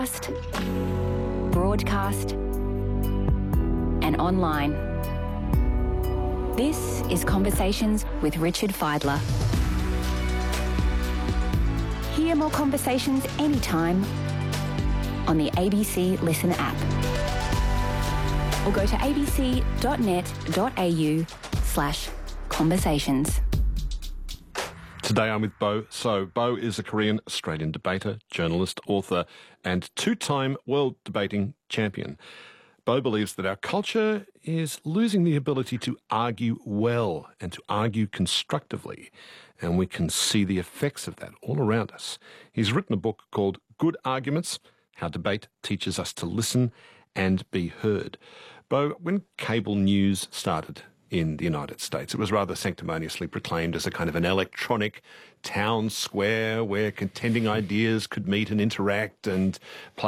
broadcast, and online. This is Conversations with Richard Fidler. Hear more conversations anytime on the ABC Listen app, or go to abc.net.au/conversations. Today I'm with Bo So. Bo is a Korean-Australian debater, journalist, author and two-time world debating champion. Bo believes that our culture is losing the ability to argue well and to argue constructively, and we can see the effects of that all around us. He's written a book called Good Arguments: How Debate Teaches Us to Listen and Be Heard. Bo, when cable news started in the United States, it was rather sanctimoniously proclaimed as a kind of an electronic town square where contending ideas could meet and interact and play